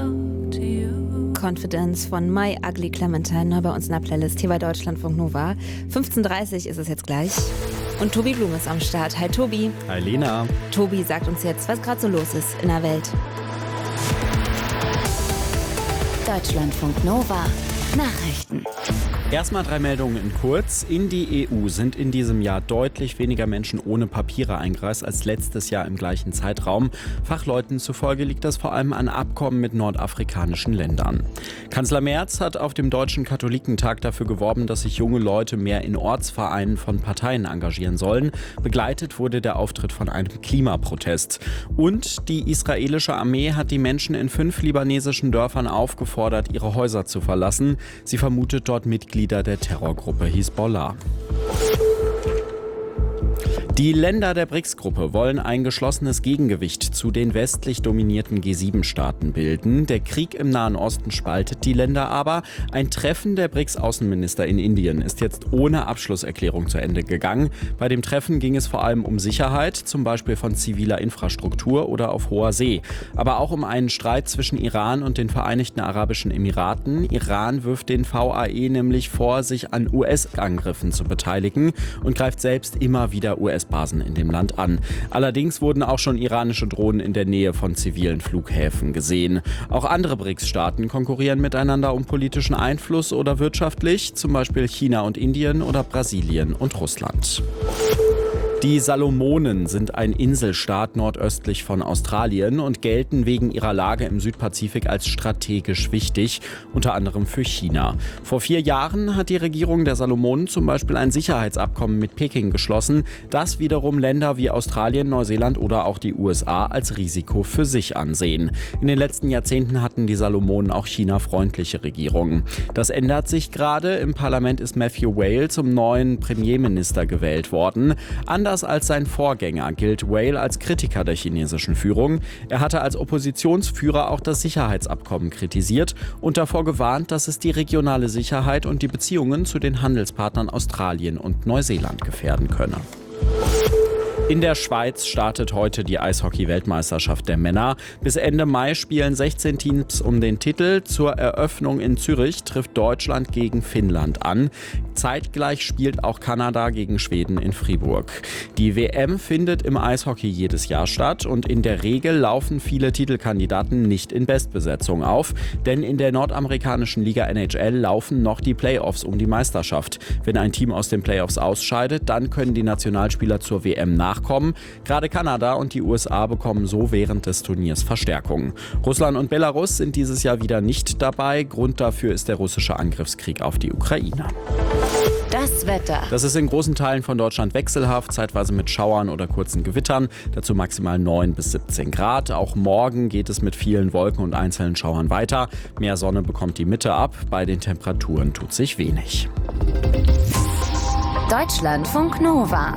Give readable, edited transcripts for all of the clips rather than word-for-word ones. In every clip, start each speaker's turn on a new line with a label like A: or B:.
A: Confidence von My Ugly Clementine, neu bei uns in der Playlist hier bei Deutschlandfunk Nova. 15:30 ist es jetzt gleich. Und Tobi Blum ist am Start. Hi Tobi.
B: Hi Lena.
A: Tobi, sagt uns jetzt, was gerade so los ist in der Welt.
C: Deutschlandfunk Nova Nachrichten.
B: Erstmal 3 Meldungen in kurz. In die EU sind in diesem Jahr deutlich weniger Menschen ohne Papiere eingereist als letztes Jahr im gleichen Zeitraum. Fachleuten zufolge liegt das vor allem an Abkommen mit nordafrikanischen Ländern. Kanzler Merz hat auf dem Deutschen Katholikentag dafür geworben, dass sich junge Leute mehr in Ortsvereinen von Parteien engagieren sollen. Begleitet wurde der Auftritt von einem Klimaprotest. Und die israelische Armee hat die Menschen in 5 libanesischen Dörfern aufgefordert, ihre Häuser zu verlassen. Sie vermutet dort Mitglieder der Terrorgruppe Hisbollah. Die Länder der BRICS-Gruppe wollen ein geschlossenes Gegengewicht zu den westlich dominierten G7-Staaten bilden. Der Krieg im Nahen Osten spaltet die Länder aber. Ein Treffen der BRICS-Außenminister in Indien ist jetzt ohne Abschlusserklärung zu Ende gegangen. Bei dem Treffen ging es vor allem um Sicherheit, zum Beispiel von ziviler Infrastruktur oder auf hoher See. Aber auch um einen Streit zwischen Iran und den Vereinigten Arabischen Emiraten. Iran wirft den VAE nämlich vor, sich an US-Angriffen zu beteiligen und greift selbst immer wieder US-Basen in dem Land an. Allerdings wurden auch schon iranische Drohnen in der Nähe von zivilen Flughäfen gesehen. Auch andere BRICS-Staaten konkurrieren miteinander um politischen Einfluss oder wirtschaftlich, zum Beispiel China und Indien oder Brasilien und Russland. Die Salomonen sind ein Inselstaat nordöstlich von Australien und gelten wegen ihrer Lage im Südpazifik als strategisch wichtig, unter anderem für China. Vor 4 Jahren hat die Regierung der Salomonen zum Beispiel ein Sicherheitsabkommen mit Peking geschlossen, das wiederum Länder wie Australien, Neuseeland oder auch die USA als Risiko für sich ansehen. In den letzten Jahrzehnten hatten die Salomonen auch China-freundliche Regierungen. Das ändert sich gerade. Im Parlament ist Matthew Wale zum neuen Premierminister gewählt worden. Anders als sein Vorgänger gilt Wale als Kritiker der chinesischen Führung. Er hatte als Oppositionsführer auch das Sicherheitsabkommen kritisiert und davor gewarnt, dass es die regionale Sicherheit und die Beziehungen zu den Handelspartnern Australien und Neuseeland gefährden könne. In der Schweiz startet heute die Eishockey-Weltmeisterschaft der Männer. Bis Ende Mai spielen 16 Teams um den Titel. Zur Eröffnung in Zürich trifft Deutschland gegen Finnland an. Zeitgleich spielt auch Kanada gegen Schweden in Fribourg. Die WM findet im Eishockey jedes Jahr statt und in der Regel laufen viele Titelkandidaten nicht in Bestbesetzung auf, denn in der nordamerikanischen Liga NHL laufen noch die Playoffs um die Meisterschaft. Wenn ein Team aus den Playoffs ausscheidet, dann können die Nationalspieler zur WM nachkommen. Gerade Kanada und die USA bekommen so während des Turniers Verstärkung. Russland und Belarus sind dieses Jahr wieder nicht dabei. Grund dafür ist der russische Angriffskrieg auf die Ukraine.
C: Das Wetter.
B: Das ist in großen Teilen von Deutschland wechselhaft, zeitweise mit Schauern oder kurzen Gewittern. Dazu maximal 9 bis 17 Grad. Auch morgen geht es mit vielen Wolken und einzelnen Schauern weiter. Mehr Sonne bekommt die Mitte ab. Bei den Temperaturen tut sich wenig.
C: Deutschlandfunk Nova.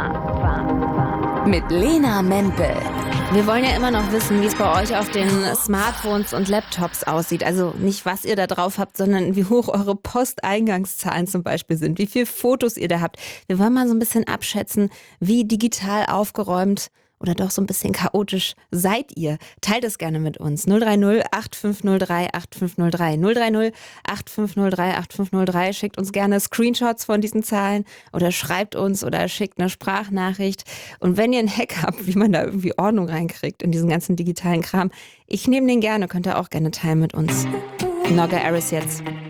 C: Mit Lena Mempel.
A: Wir wollen ja immer noch wissen, wie es bei euch auf den Smartphones und Laptops aussieht. Also nicht, was ihr da drauf habt, sondern wie hoch eure Posteingangszahlen zum Beispiel sind, wie viele Fotos ihr da habt. Wir wollen mal so ein bisschen abschätzen, wie digital aufgeräumt oder doch so ein bisschen chaotisch seid ihr? Teilt es gerne mit uns. 030 8503 8503. 030 8503 8503. Schickt uns gerne Screenshots von diesen Zahlen oder schreibt uns oder schickt eine Sprachnachricht. Und wenn ihr einen Hack habt, wie man da irgendwie Ordnung reinkriegt in diesen ganzen digitalen Kram, ich nehme den gerne, könnt ihr auch gerne teilen mit uns. Nogga Aris jetzt.